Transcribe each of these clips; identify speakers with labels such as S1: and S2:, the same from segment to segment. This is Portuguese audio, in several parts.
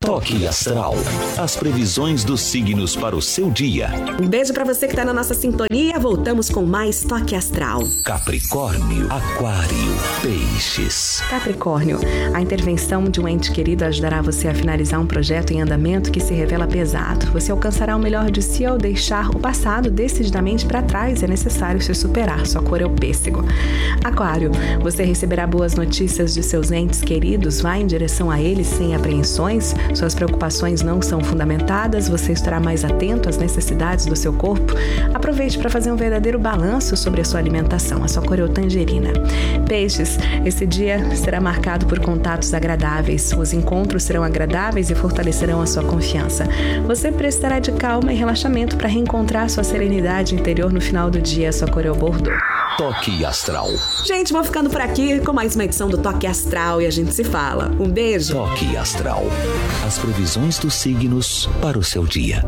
S1: Toque Astral. As previsões dos signos para o seu dia.
S2: Um beijo para você que tá na nossa sintonia. Voltamos com mais Toque Astral.
S1: Capricórnio, Aquário, Peixes.
S2: Capricórnio, a intervenção de um ente querido ajudará você a finalizar um projeto em andamento que se revela pesado. Você alcançará o melhor de si ao deixar o passado decididamente para trás. É necessário se superar. Sua cor é o pêssego. Aquário, você receberá boas notícias de seus entes queridos. Vá em direção a eles sem apreensões. Suas preocupações não são fundamentadas. Você estará mais atento às necessidades do seu corpo. Aproveite para fazer um verdadeiro balanço sobre a sua alimentação. A sua cor é o tangerina. Peixes, esse dia será marcado por contatos agradáveis. Os encontros serão agradáveis e fortalecerão a sua confiança. Você precisará de calma e relaxamento para reencontrar sua serenidade interior no final do dia. A sua cor é o bordeaux.
S1: Toque Astral.
S2: Gente, vou ficando por aqui com mais uma edição do Toque Astral e a gente se fala. Um beijo.
S1: Toque Astral. As previsões dos signos para o seu dia.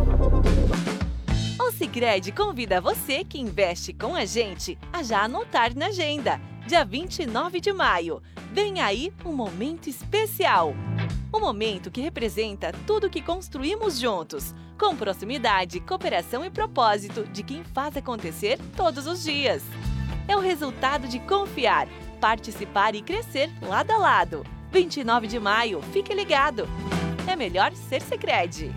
S3: O Sicredi convida você que investe com a gente a já anotar na agenda. Dia 29 de maio. Vem aí um momento especial. Um momento que representa tudo que construímos juntos, com proximidade, cooperação e propósito de quem faz acontecer todos os dias. É o resultado de confiar, participar e crescer lado a lado. 29 de maio, fique ligado. É melhor ser Sicredi.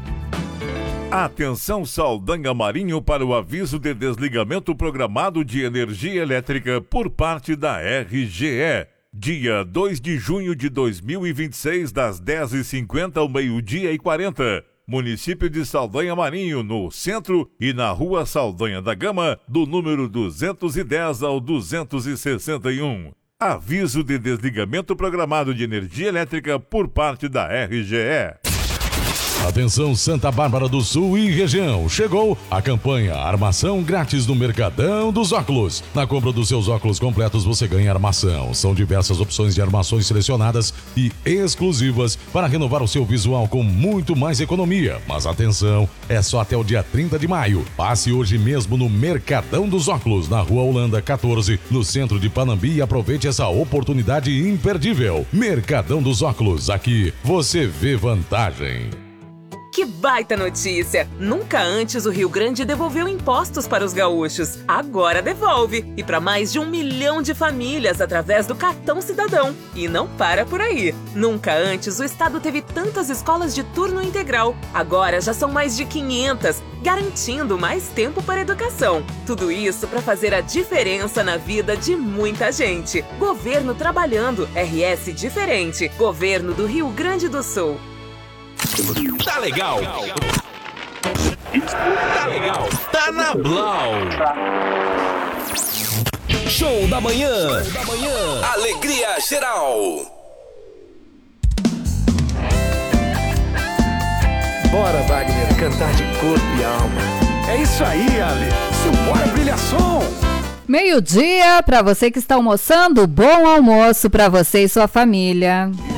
S4: Atenção Saldanha Marinho para o aviso de desligamento programado de energia elétrica por parte da RGE. Dia 2 de junho de 2026, das 10h50 ao 12h40. Município de Saldanha Marinho, no centro e na Rua Saldanha da Gama, do número 210 ao 261. Aviso de desligamento programado de energia elétrica por parte da RGE.
S5: Atenção Santa Bárbara do Sul e região, chegou a campanha Armação Grátis no Mercadão dos Óculos. Na compra dos seus óculos completos você ganha armação. São diversas opções de armações selecionadas e exclusivas para renovar o seu visual com muito mais economia. Mas atenção, é só até o dia 30 de maio. Passe hoje mesmo no Mercadão dos Óculos, na Rua Holanda 14, no centro de Panambi, e aproveite essa oportunidade imperdível. Mercadão dos Óculos, aqui você vê vantagem.
S6: Que baita notícia! Nunca antes o Rio Grande devolveu impostos para os gaúchos. Agora devolve! E para mais de 1 milhão de famílias através do Cartão Cidadão. E não para por aí! Nunca antes o estado teve tantas escolas de turno integral. Agora já são mais de 500, garantindo mais tempo para a educação. Tudo isso para fazer a diferença na vida de muita gente. Governo trabalhando, RS diferente. Governo do Rio Grande do Sul.
S1: Tá legal. Tá legal. Tá na Blau. Show da manhã. Alegria geral.
S7: Bora, Wagner, cantar de corpo e alma.
S8: É isso aí, Ale. Simbora, brilhação.
S9: Meio-dia, para você que está almoçando, bom almoço para você e sua família.